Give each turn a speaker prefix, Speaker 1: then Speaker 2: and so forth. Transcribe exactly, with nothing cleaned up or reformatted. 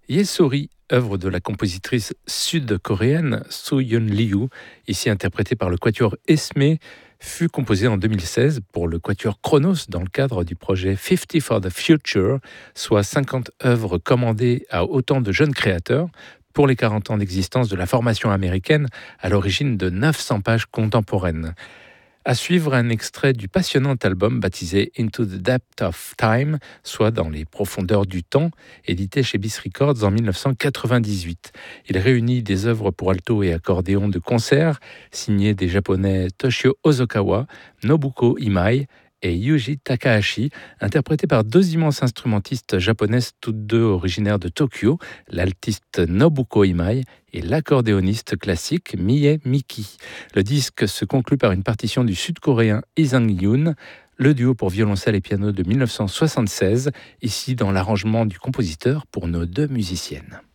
Speaker 1: Yesori, œuvre de la compositrice sud-coréenne So-Yeon Liu, ici interprétée par le quatuor Esme, fut composée en deux mille seize pour le quatuor Chronos dans le cadre du projet cinquante for the Future, soit cinquante œuvres commandées à autant de jeunes créateurs pour les quarante ans d'existence de la formation américaine à l'origine de neuf cents pages contemporaines. À suivre un extrait du passionnant album baptisé Into the Depth of Time, soit dans les profondeurs du temps, édité chez Bis Records en dix-neuf cent quatre-vingt-dix-huit. Il réunit des œuvres pour alto et accordéon de concert, signées des japonais Toshio Ozokawa, Nobuko Imai et Yuji Takahashi, interprétés par deux immenses instrumentistes japonaises, toutes deux originaires de Tokyo, l'altiste Nobuko Imai et l'accordéoniste classique Mie Miki. Le disque se conclut par une partition du sud-coréen Lee Sang-yoon, le duo pour violoncelle et piano de dix-neuf cent soixante-seize, ici dans l'arrangement du compositeur pour nos deux musiciennes.